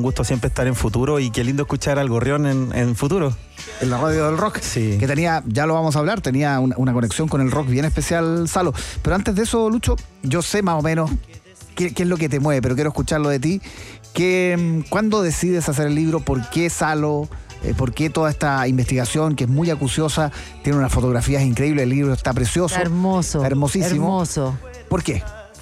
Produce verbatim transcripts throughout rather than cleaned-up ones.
gusto siempre estar en Futuro y qué lindo escuchar al Gorrión en, en Futuro. En la radio del rock, sí. Que tenía, ya lo vamos a hablar, tenía una, una conexión con el rock bien especial, Salo. Pero antes de eso, Lucho, yo sé más o menos qué, qué es lo que te mueve, pero quiero escucharlo de ti. Que, ¿cuándo decides hacer el libro? ¿Por qué Salo? Eh, ¿Por qué toda esta investigación que es muy acuciosa? Tiene unas fotografías increíbles, el libro está precioso. Está hermoso. Está hermosísimo. Hermoso. ¿Por qué?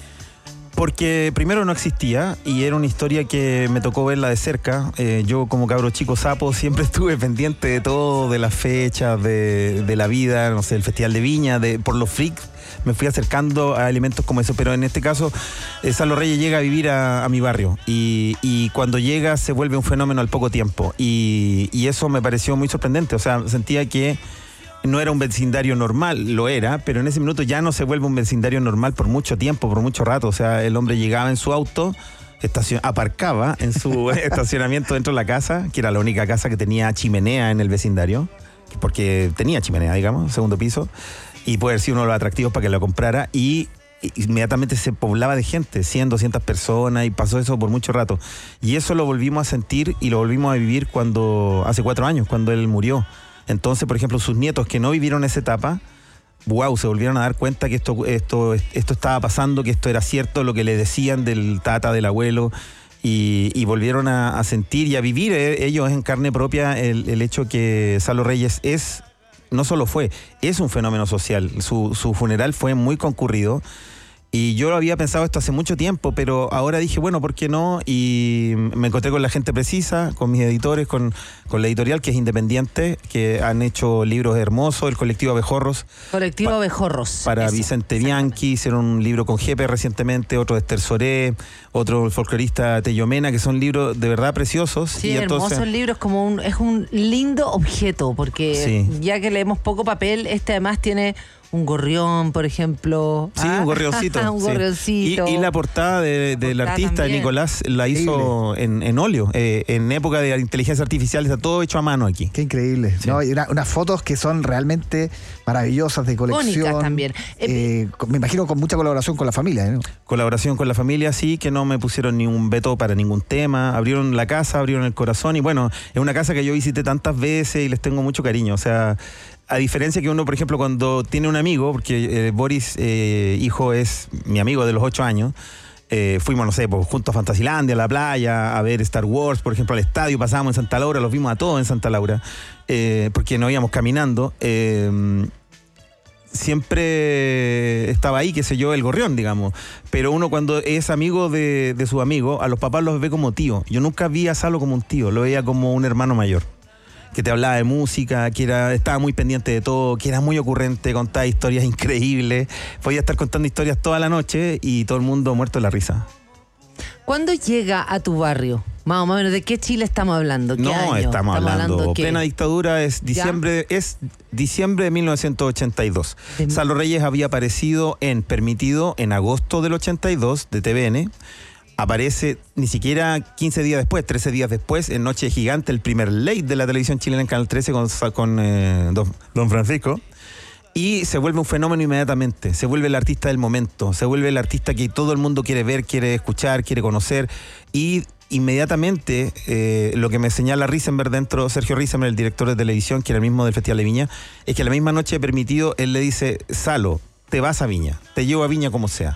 Porque primero no existía y era una historia que me tocó verla de cerca. Eh, yo como cabro chico sapo siempre estuve pendiente de todo, de las fechas, de, de la vida, no sé, el Festival de Viña, de, por los freaks. Me fui acercando a elementos como eso, pero en este caso eh, Salo Reyes llega a vivir a, a mi barrio y, y cuando llega se vuelve un fenómeno al poco tiempo y, y eso me pareció muy sorprendente. O sea, sentía que no era un vecindario normal, lo era, pero en ese minuto ya no se vuelve un vecindario normal por mucho tiempo, por mucho rato. O sea, el hombre llegaba en su auto, estacion- aparcaba en su estacionamiento dentro de la casa, que era la única casa que tenía chimenea en el vecindario, porque tenía chimenea, digamos, segundo piso, y puede haber sido uno de los atractivos para que lo comprara, y inmediatamente se poblaba de gente, cien, doscientas personas, y pasó eso por mucho rato. Y eso lo volvimos a sentir y lo volvimos a vivir cuando hace cuatro años, cuando él murió. Entonces, por ejemplo, sus nietos que no vivieron esa etapa, wow, se volvieron a dar cuenta que esto, esto, esto estaba pasando, que esto era cierto, lo que le decían del tata, del abuelo, y, y volvieron a, a sentir y a vivir eh, ellos en carne propia el, el hecho que Salo Reyes es, no solo fue, es un fenómeno social. Su, su funeral fue muy concurrido. Y yo lo había pensado esto hace mucho tiempo, pero ahora dije, bueno, ¿por qué no? Y me encontré con la gente precisa, con mis editores, con, con la editorial, que es independiente, que han hecho libros hermosos, el colectivo Abejorros. Colectivo pa- Abejorros. Para Eso, Vicente Bianchi, hicieron un libro con Jepe recientemente, otro de Esther Soré, otro el folclorista Tello Mena, que son libros de verdad preciosos. Sí, y hermosos entonces, libros, como un, es un lindo objeto, porque Sí. ya que leemos poco papel, este además tiene un gorrión, por ejemplo. Sí, Ah, un gorrioncito. un sí. gorrioncito. Y, y la portada de- del Portada artista también. Nicolás la hizo en, en óleo. Eh, en época de inteligencia artificial está todo hecho a mano aquí. Qué increíble. Sí. ¿No? Y una- unas fotos que son realmente maravillosas, de colección. Icónicas también. Eh, con- me imagino con mucha colaboración con la familia, ¿no? Colaboración con la familia, sí, que no me pusieron ni un veto para ningún tema. Abrieron la casa, abrieron el corazón. Y bueno, es una casa que yo visité tantas veces y les tengo mucho cariño. O sea, a diferencia que uno, por ejemplo, cuando tiene un amigo, porque eh, Boris, eh, hijo, es mi amigo de los ocho años, eh, fuimos, no sé, pues, juntos a Fantasilandia, a la playa, a ver Star Wars, por ejemplo, al estadio, pasábamos en Santa Laura, los vimos a todos en Santa Laura, eh, porque nos íbamos caminando. Eh, siempre estaba ahí, qué sé yo, el gorrión, digamos. Pero uno cuando es amigo de, de su amigo, a los papás los ve como tío. Yo nunca vi a Salo como un tío, lo veía como un hermano mayor, que te hablaba de música, que era, estaba muy pendiente de todo, que era muy ocurrente, contaba historias increíbles. Podía estar contando historias toda la noche y todo el mundo muerto de la risa. ¿Cuándo llega a tu barrio? Más o menos, ¿de qué Chile estamos hablando? ¿Qué No, año? estamos hablando, ¿qué? plena dictadura, es diciembre, es diciembre de mil novecientos ochenta y dos. De- Salo Reyes había aparecido en Permitido en agosto del ochenta y dos de T V N. Aparece ni siquiera quince días después, trece días después, en Noche Gigante, el primer late de la televisión chilena en Canal trece con, con eh, don, don Francisco. Y se vuelve un fenómeno inmediatamente, se vuelve el artista del momento, se vuelve el artista que todo el mundo quiere ver, quiere escuchar, quiere conocer. Y inmediatamente, eh, lo que me señala Risenberg dentro, Sergio Risenberg, el director de televisión, que era el mismo del Festival de Viña, es que la misma noche de Permitido, él le dice, Salo, te vas a Viña, te llevo a Viña como sea.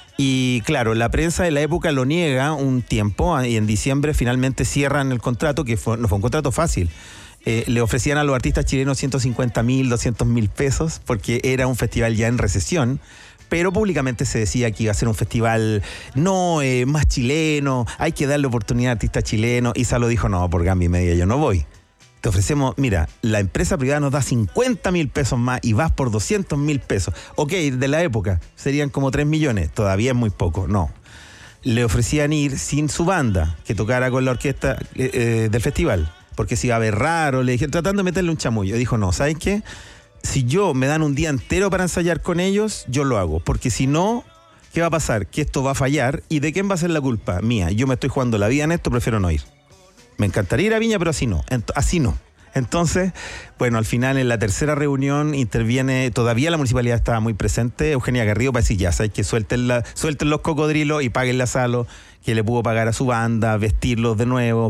Y claro, la prensa de la época lo niega un tiempo y en diciembre finalmente cierran el contrato, que fue, no fue un contrato fácil. Eh, le ofrecían a los artistas chilenos ciento cincuenta mil, doscientos mil pesos porque era un festival ya en recesión, pero públicamente se decía que iba a ser un festival no eh, más chileno, hay que darle oportunidad a artistas chilenos, y Salo dijo, no, por gamba y media yo no voy. Te ofrecemos, mira, la empresa privada nos da cincuenta mil pesos más y vas por doscientos mil pesos. Ok, de la época serían como tres millones, todavía es muy poco, no. Le ofrecían ir sin su banda, que tocara con la orquesta eh, eh, del festival, porque se iba a ver raro, le dije, tratando de meterle un chamullo. Dijo, no, ¿sabes qué? Si yo me dan un día entero para ensayar con ellos, yo lo hago, porque si no, ¿qué va a pasar? Que esto va a fallar, ¿y de quién va a ser la culpa? Mía, yo me estoy jugando la vida en esto, prefiero no ir. Me encantaría ir a Viña, pero así no, Ent- así no. Entonces, bueno, al final en la tercera reunión interviene, todavía la municipalidad estaba muy presente, Eugenia Garrido, para decir, ya sabes que suelten, la, suelten los cocodrilos y paguen a Salo, que le pudo pagar a su banda, vestirlos de nuevo,